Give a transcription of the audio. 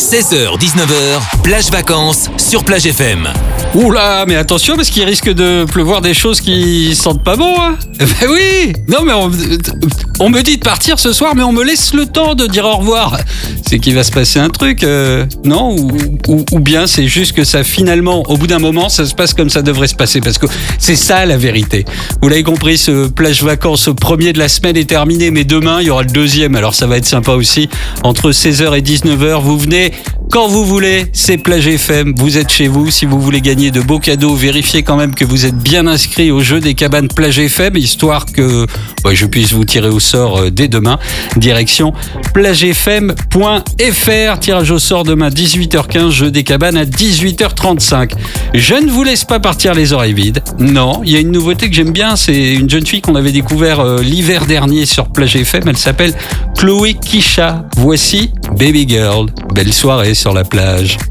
16h-19h, plage vacances sur Plage FM. Oula, mais attention parce qu'il risque de pleuvoir des choses qui sentent pas bon, hein. Ben oui. Non mais on me dit de partir ce soir, mais on me laisse le temps de dire au revoir. C'est qu'il va se passer un truc, non, ou bien c'est juste que ça finalement, au bout d'un moment, ça se passe comme ça devrait se passer, parce que c'est ça la vérité. Vous l'avez compris, ce plage vacances au premier de la semaine est terminé, mais demain il y aura le deuxième, alors ça va être sympa aussi. Entre 16h et 19h, vous venez quand vous voulez, c'est Plage FM, vous êtes chez vous. Si vous voulez gagner de beaux cadeaux, vérifiez quand même que vous êtes bien inscrit au jeu des cabanes Plage FM, histoire que je puisse vous tirer au sort dès demain. Direction plagefm.fr, tirage au sort demain 18h15, jeu des cabanes à 18h35. Je ne vous laisse pas partir les oreilles vides. Non, il y a une nouveauté que j'aime bien, c'est une jeune fille qu'on avait découvert l'hiver dernier sur Plage FM, elle s'appelle Chloé Kisha. Voici Baby Girl. Belle soirée sur la plage.